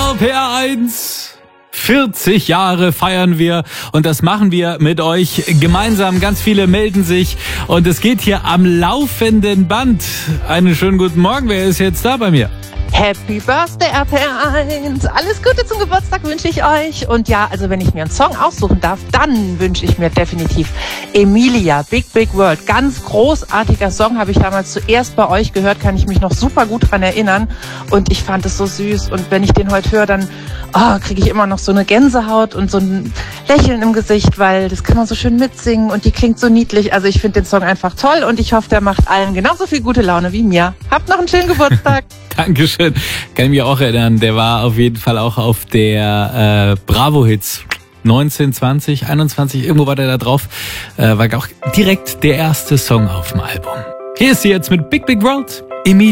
RPR1. 40 Jahre feiern wir und das machen wir mit euch gemeinsam. Ganz viele melden sich und es geht hier am laufenden Band. Einen schönen guten Morgen. Wer ist jetzt da bei mir? Happy Birthday RPR1. Alles Gute zum Geburtstag wünsche ich euch. Und ja, also wenn ich mir einen Song aussuchen darf, dann wünsche ich mir definitiv Emilia, Big Big World. Ganz großartiger Song, habe ich damals zuerst bei euch gehört, kann ich mich noch super gut dran erinnern. Und ich fand es so süß. Und wenn ich den heute höre, dann kriege ich immer noch so eine Gänsehaut und so ein Lächeln im Gesicht, weil das kann man so schön mitsingen und die klingt so niedlich. Also ich finde den Song einfach toll und ich hoffe, der macht allen genauso viel gute Laune wie mir. Habt noch einen schönen Geburtstag. Dankeschön. Kann ich mich auch erinnern. Der war auf jeden Fall auch auf der Bravo-Hits 19, 20, 21. Irgendwo war der da drauf. War auch direkt der erste Song auf dem Album. Hier ist sie jetzt mit Big Big World. Emilia.